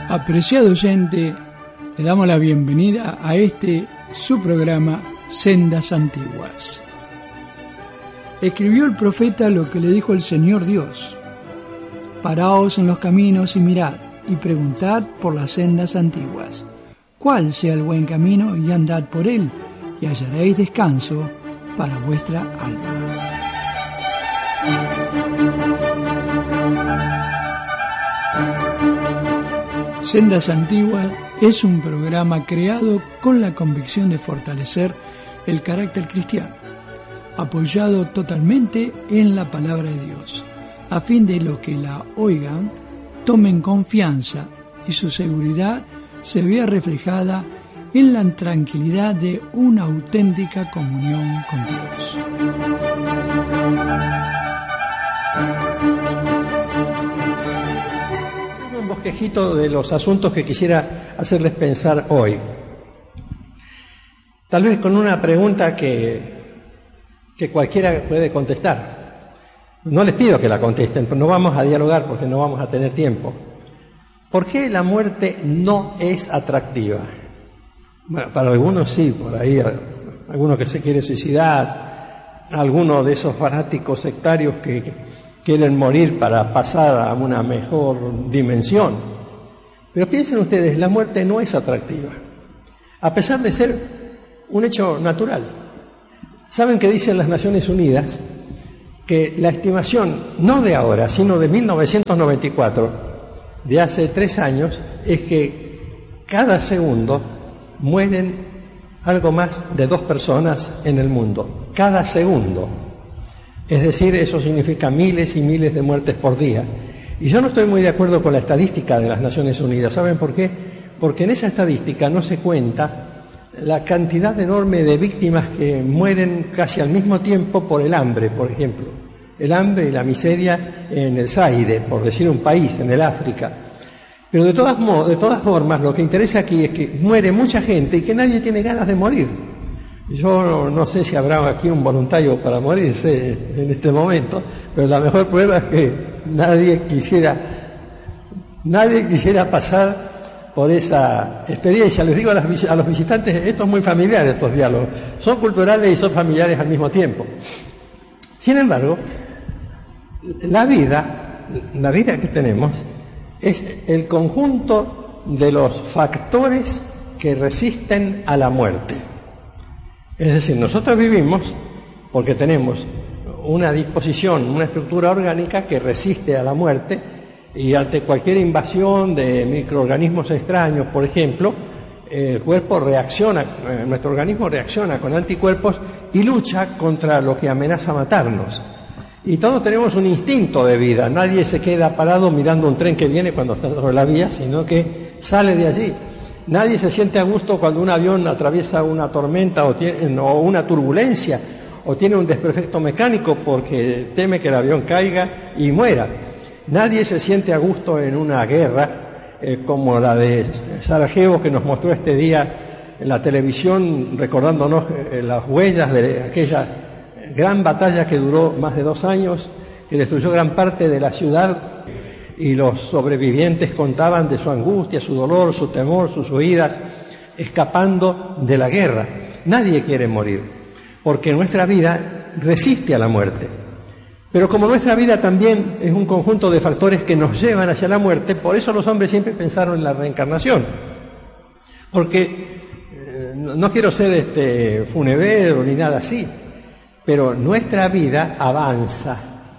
Apreciado oyente, le damos la bienvenida a su programa Sendas Antiguas. Escribió el profeta lo que le dijo el Señor Dios: paraos en los caminos y mirad, y preguntad por las sendas antiguas, cuál sea el buen camino, y andad por él, y hallaréis descanso para vuestra alma. Sendas Antiguas es un programa creado con la convicción de fortalecer el carácter cristiano, apoyado totalmente en la palabra de Dios, a fin de los que la oigan tomen confianza y su seguridad se vea reflejada en la tranquilidad de una auténtica comunión con Dios. Un bosquejito de los asuntos que quisiera hacerles pensar hoy. Tal vez con una pregunta que cualquiera puede contestar. No les pido que la contesten, pero no vamos a dialogar porque no vamos a tener tiempo. ¿Por qué la muerte no es atractiva? Bueno, para algunos sí, por ahí alguno que se quiere suicidar, alguno de esos fanáticos sectarios que quieren morir para pasar a una mejor dimensión. Pero piensen ustedes, la muerte no es atractiva, a pesar de ser un hecho natural. ¿Saben qué dicen las Naciones Unidas? Que la estimación, no de ahora, sino de 1994, de hace 3 años, es que cada segundo mueren algo más de 2 personas en el mundo. Cada segundo. Es decir, eso significa miles y miles de muertes por día. Y yo no estoy muy de acuerdo con la estadística de las Naciones Unidas. ¿Saben por qué? Porque en esa estadística no se cuenta la cantidad enorme de víctimas que mueren casi al mismo tiempo por el hambre, por ejemplo. El hambre y la miseria en el Zaire, por decir un país, en el África. Pero de todas formas, lo que interesa aquí es que muere mucha gente y que nadie tiene ganas de morir. Yo no sé si habrá aquí un voluntario para morirse en este momento, pero la mejor prueba es que nadie quisiera pasar por esa experiencia. Les digo a los visitantes, esto es muy familiar, estos diálogos. Son culturales y son familiares al mismo tiempo. Sin embargo, la vida que tenemos es el conjunto de los factores que resisten a la muerte. Es decir, nosotros vivimos porque tenemos una disposición, una estructura orgánica que resiste a la muerte, y ante cualquier invasión de microorganismos extraños, por ejemplo, nuestro organismo reacciona con anticuerpos y lucha contra lo que amenaza matarnos. Y todos tenemos un instinto de vida. Nadie se queda parado mirando un tren que viene cuando está sobre la vía, sino que sale de allí. Nadie se siente a gusto cuando un avión atraviesa una tormenta o una turbulencia o tiene un desperfecto mecánico porque teme que el avión caiga y muera. Nadie se siente a gusto en una guerra como la de Sarajevo, que nos mostró este día en la televisión, recordándonos las huellas de aquella gran batalla que duró más de 2 años, que destruyó gran parte de la ciudad, y los sobrevivientes contaban de su angustia, su dolor, su temor, sus huidas, escapando de la guerra. Nadie quiere morir, porque nuestra vida resiste a la muerte. Pero como nuestra vida también es un conjunto de factores que nos llevan hacia la muerte, por eso los hombres siempre pensaron en la reencarnación. Porque no quiero ser funebero ni nada así, pero nuestra vida avanza.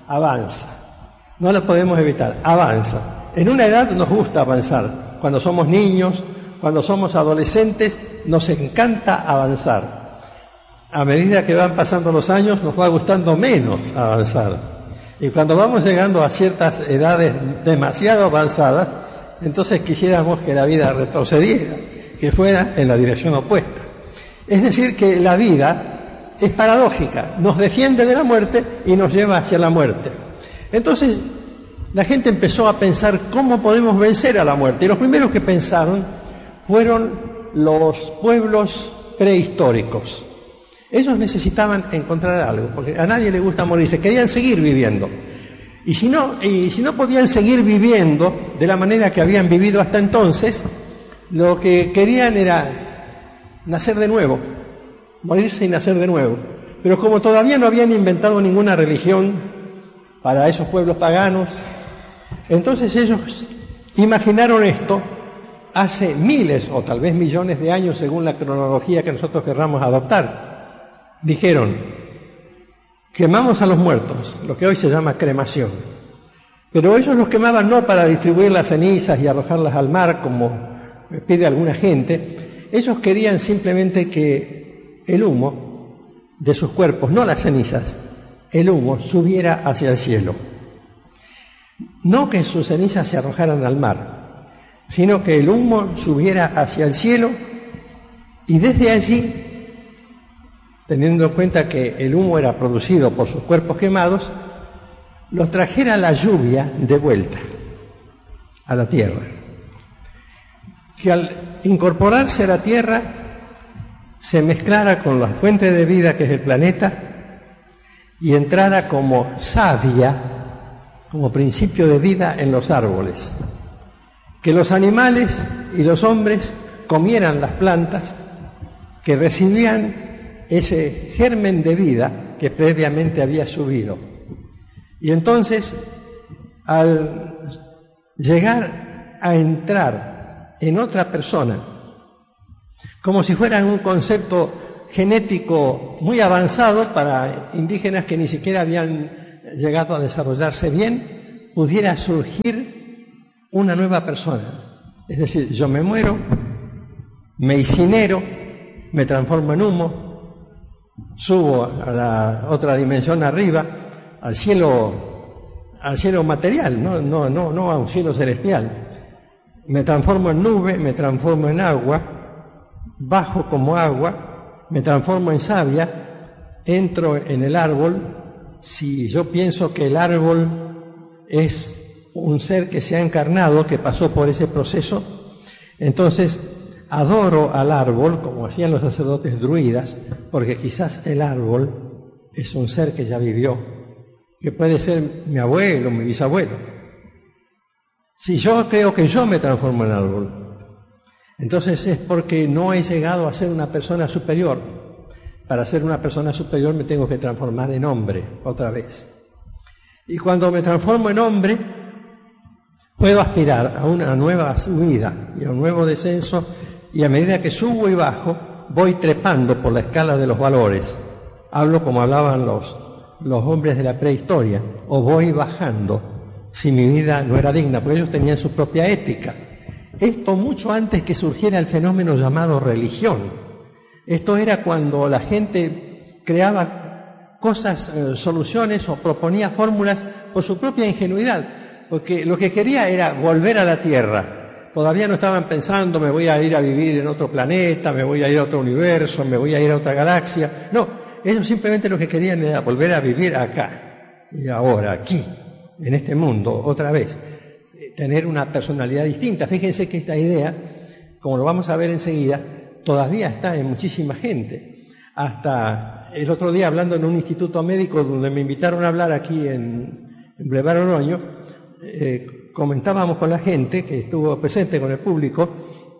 No la podemos evitar, avanza. En una edad nos gusta avanzar. Cuando somos niños, cuando somos adolescentes, nos encanta avanzar. A medida que van pasando los años, nos va gustando menos avanzar. Y cuando vamos llegando a ciertas edades demasiado avanzadas, entonces quisiéramos que la vida retrocediera, que fuera en la dirección opuesta. Es decir, que la vida es paradójica, nos defiende de la muerte y nos lleva hacia la muerte. Entonces, la gente empezó a pensar cómo podemos vencer a la muerte. Y los primeros que pensaron fueron los pueblos prehistóricos. Ellos necesitaban encontrar algo, porque a nadie le gusta morirse, querían seguir viviendo. Y si no podían seguir viviendo de la manera que habían vivido hasta entonces, lo que querían era nacer de nuevo, morirse y nacer de nuevo. Pero como todavía no habían inventado ninguna religión para esos pueblos paganos, entonces ellos imaginaron esto hace miles o tal vez millones de años, según la cronología que nosotros querramos adoptar. Dijeron: quemamos a los muertos, lo que hoy se llama cremación. Pero ellos los quemaban no para distribuir las cenizas y arrojarlas al mar, como pide alguna gente. Ellos querían simplemente que el humo de sus cuerpos, no las cenizas, el humo subiera hacia el cielo. No que sus cenizas se arrojaran al mar, sino que el humo subiera hacia el cielo y desde allí, teniendo en cuenta que el humo era producido por sus cuerpos quemados, los trajera la lluvia de vuelta a la tierra. Que al incorporarse a la tierra se mezclara con la fuente de vida que es el planeta y entrara como savia, como principio de vida en los árboles. Que los animales y los hombres comieran las plantas que recibían ese germen de vida que previamente había subido. Y entonces, al llegar a entrar en otra persona, como si fuera un concepto genético muy avanzado para indígenas que ni siquiera habían llegado a desarrollarse bien, pudiera surgir una nueva persona. Es decir, yo me muero, me incinero, me transformo en humo, subo a la otra dimensión arriba, al cielo material, no a un cielo celestial. Me transformo en nube, me transformo en agua, bajo como agua, me transformo en savia, entro en el árbol. Si yo pienso que el árbol es un ser que se ha encarnado, que pasó por ese proceso, entonces adoro al árbol, como hacían los sacerdotes druidas, porque quizás el árbol es un ser que ya vivió, que puede ser mi abuelo, mi bisabuelo. Si yo creo que yo me transformo en árbol, entonces es porque no he llegado a ser una persona superior. Para ser una persona superior me tengo que transformar en hombre otra vez. Y cuando me transformo en hombre, puedo aspirar a una nueva subida y a un nuevo descenso, y a medida que subo y bajo, voy trepando por la escala de los valores. Hablo como hablaban los hombres de la prehistoria, o voy bajando si mi vida no era digna, porque ellos tenían su propia ética. Esto mucho antes que surgiera el fenómeno llamado religión. Esto era cuando la gente creaba cosas, soluciones o proponía fórmulas por su propia ingenuidad, porque lo que quería era volver a la Tierra. Todavía no estaban pensando, me voy a ir a vivir en otro planeta, me voy a ir a otro universo, me voy a ir a otra galaxia. No, ellos simplemente lo que querían era volver a vivir acá y ahora, aquí, en este mundo, otra vez. Tener una personalidad distinta. Fíjense que esta idea, como lo vamos a ver enseguida, todavía está en muchísima gente. Hasta el otro día, hablando en un instituto médico donde me invitaron a hablar aquí en Boulevard Oroño, comentábamos con la gente que estuvo presente, con el público,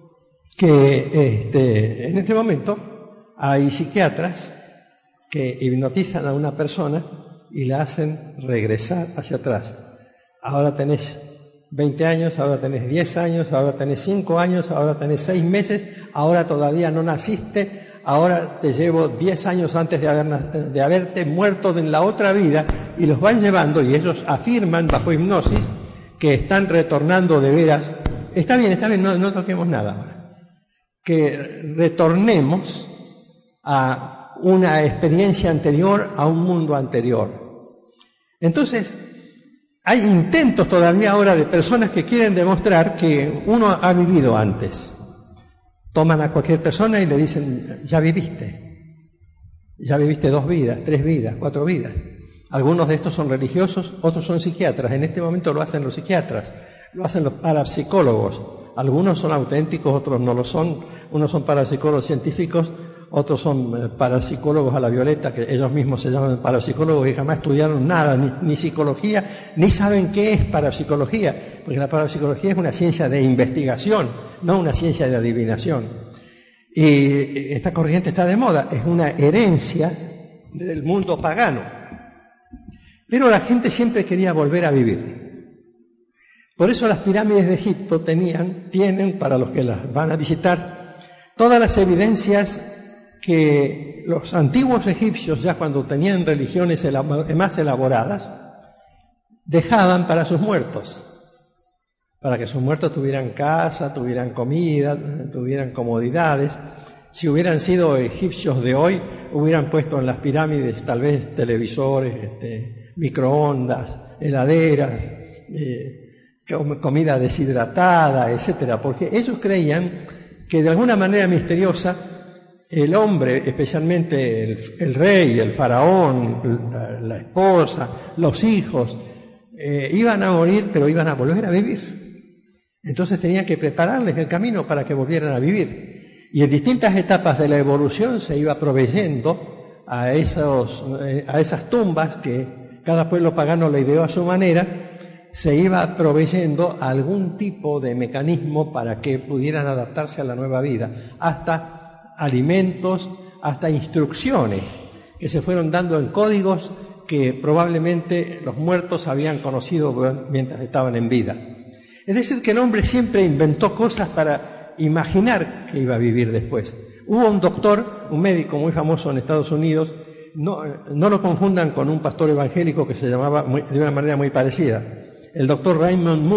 que en este momento hay psiquiatras que hipnotizan a una persona y la hacen regresar hacia atrás. Ahora tenés 20 años, ahora tenés 10 años, ahora tenés 5 años, ahora tenés 6 meses, ahora todavía no naciste, ahora te llevo 10 años antes de haberte muerto en la otra vida, y los van llevando, y ellos afirman bajo hipnosis que están retornando de veras. Está bien, no toquemos nada ahora. Que retornemos a una experiencia anterior, a un mundo anterior. Entonces, hay intentos todavía ahora de personas que quieren demostrar que uno ha vivido antes. Toman a cualquier persona y le dicen, ya viviste 2 vidas, 3 vidas, 4 vidas. Algunos de estos son religiosos, otros son psiquiatras. En este momento lo hacen los psiquiatras, lo hacen los parapsicólogos. Algunos son auténticos, otros no lo son. Unos son parapsicólogos científicos, otros son parapsicólogos a la violeta, que ellos mismos se llaman parapsicólogos y jamás estudiaron nada, ni psicología, ni saben qué es parapsicología, porque la parapsicología es una ciencia de investigación, no una ciencia de adivinación. Y esta corriente está de moda, es una herencia del mundo pagano. Pero la gente siempre quería volver a vivir. Por eso las pirámides de Egipto tienen, para los que las van a visitar, todas las evidencias que los antiguos egipcios, ya cuando tenían religiones más elaboradas, dejaban para sus muertos, para que sus muertos tuvieran casa, tuvieran comida, tuvieran comodidades. Si hubieran sido egipcios de hoy, hubieran puesto en las pirámides tal vez televisores, microondas, heladeras, comida deshidratada, etcétera, porque ellos creían que de alguna manera misteriosa el hombre, especialmente el rey, el faraón, la esposa, los hijos, iban a morir, pero iban a volver a vivir. Entonces tenían que prepararles el camino para que volvieran a vivir. Y en distintas etapas de la evolución se iba proveyendo a esas tumbas que cada pueblo pagano le ideó a su manera, se iba proveyendo algún tipo de mecanismo para que pudieran adaptarse a la nueva vida, hasta alimentos, hasta instrucciones que se fueron dando en códigos que probablemente los muertos habían conocido mientras estaban en vida. Es decir, que el hombre siempre inventó cosas para imaginar que iba a vivir después. Hubo un doctor, un médico muy famoso en Estados Unidos, no lo confundan con un pastor evangélico que se llamaba de una manera muy parecida, el doctor Raymond Moore.